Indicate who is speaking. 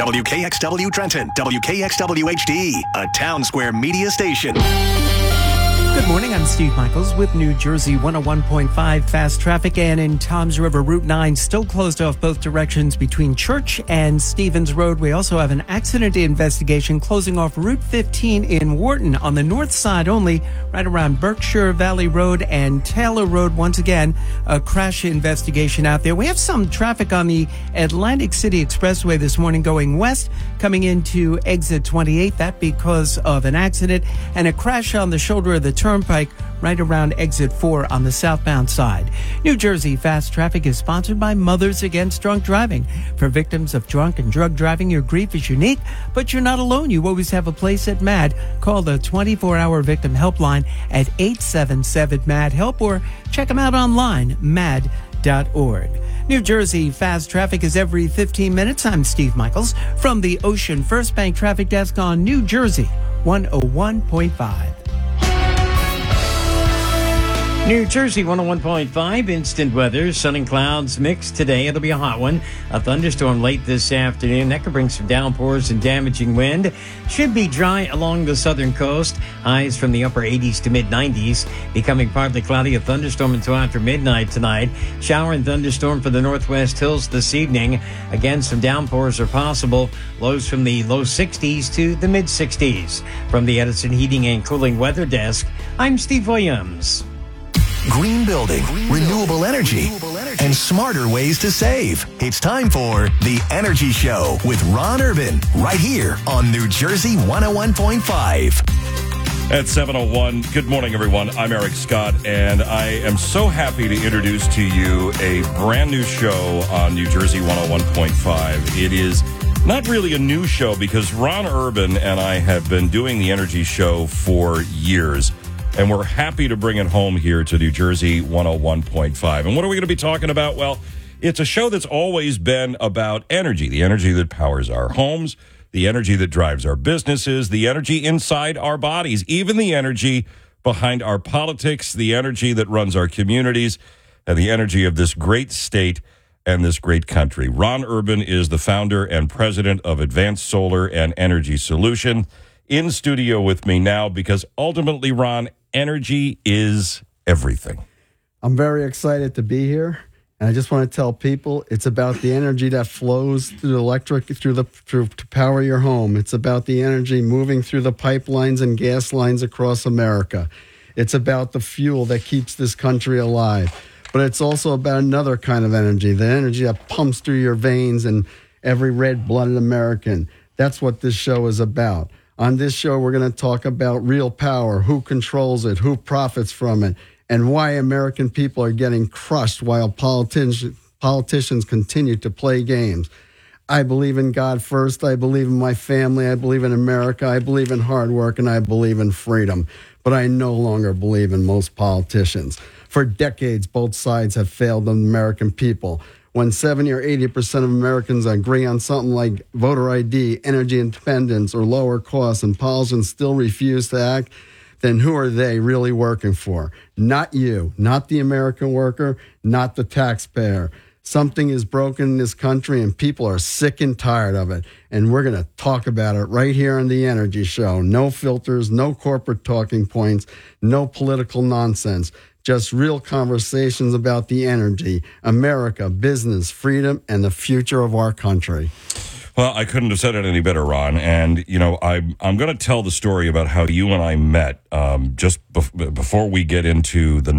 Speaker 1: WKXW Trenton, WKXW HD, a Town Square media station.
Speaker 2: Good morning, I'm Steve Michaels with New Jersey 101.5 Fast Traffic, and in Toms River, Route 9 still closed off both directions between Church and Stevens Road. We also have an accident investigation closing off Route 15 in Wharton on the north side only, right around Berkshire Valley Road and Taylor Road. Once again, a crash investigation out there. We have some traffic on the Atlantic City Expressway this morning going west, coming into exit 28. That because of an accident and a crash on the shoulder of the Turnpike right around exit 4 on the southbound side. New Jersey Fast Traffic is sponsored by Mothers Against Drunk Driving. For victims of drunk and drug driving, your grief is unique, but you're not alone. You always have a place at MAD. Call the 24-hour victim helpline at 877-MAD-HELP or check them out online, mad.org. New Jersey Fast Traffic is every 15 minutes. I'm Steve Michaels from the Ocean First Bank Traffic Desk on New Jersey 101.5.
Speaker 3: New Jersey 101.5 instant weather, sun and clouds mixed today. It'll be a hot one. A thunderstorm late this afternoon. That could bring some downpours and damaging wind. Should be dry along the southern coast. Highs from the upper 80s to mid 90s. Becoming partly cloudy, a thunderstorm until after midnight tonight. Shower and thunderstorm for the northwest hills this evening. Again, some downpours are possible. Lows from the low 60s to the mid 60s. From the Edison Heating and Cooling Weather Desk, I'm Steve Williams.
Speaker 1: Green building, renewable energy, and smarter ways to save. It's time for The Energy Show with Ron Urban, right here on New Jersey 101.5.
Speaker 4: At 7:01, good morning, everyone. I'm Eric Scott, and I am so happy to introduce to you a brand new show on New Jersey 101.5. It is not really a new show because Ron Urban and I have been doing The Energy Show for years. And we're happy to bring it home here to New Jersey 101.5. And what are we going to be talking about? Well, it's a show that's always been about energy, the energy that powers our homes, the energy that drives our businesses, the energy inside our bodies, even the energy behind our politics, the energy that runs our communities, and the energy of this great state and this great country. Ron Urban is the founder and president of Advanced Solar and Energy Solution. In studio with me now because ultimately, Ron, energy is everything.
Speaker 5: I'm very excited to be here, and I just want to tell people it's about the energy that flows through the electric, to power your home. It's about the energy moving through the pipelines and gas lines across America. It's about the fuel that keeps this country alive. But it's also about another kind of energy, the energy that pumps through your veins and every red-blooded American. That's what this show is about. On this show, we're going to talk about real power, who controls it, who profits from it, and why American people are getting crushed while politicians continue to play games. I believe in God first. I believe in my family. I believe in America. I believe in hard work, and I believe in freedom. But I no longer believe in most politicians. For decades, both sides have failed the American people. When 70 or 80% of Americans agree on something like voter ID, energy independence, or lower costs, and politicians still refuse to act, then who are they really working for? Not you, not the American worker, not the taxpayer. Something is broken in this country, and people are sick and tired of it. And we're going to talk about it right here on The Energy Show. No filters, no corporate talking points, no political nonsense. Just real conversations about the energy, America, business, freedom, and the future of our country.
Speaker 4: Well, I couldn't have said it any better, Ron. And, you know, I'm going to tell the story about how you and I met just before we get into the